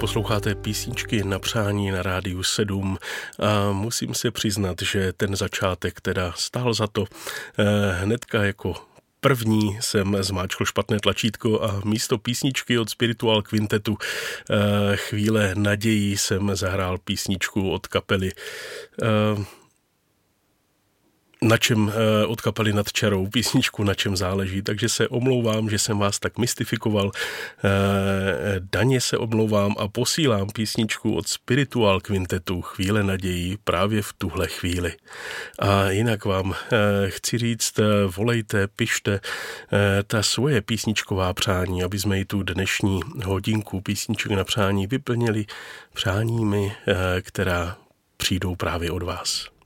Posloucháte písničky na přání na Rádiu 7 a musím se přiznat, že ten začátek teda stál za to. Hnedka jako první jsem zmáčkl špatné tlačítko a místo písničky od Spiritual Quintetu Chvíle nadějí jsem zahrál písničku od kapely Na čem od kapely Nad čarou, písničku Na čem záleží, takže se omlouvám, že jsem vás tak mystifikoval. Daně se omlouvám a posílám písničku od Spiritual Quintetu Chvíle nadějí právě v tuhle chvíli. A jinak vám chci říct, volejte, pište ta svoje písničková přání, aby jsme i tu dnešní hodinku písniček na přání vyplnili přáními, která přijdou právě od vás.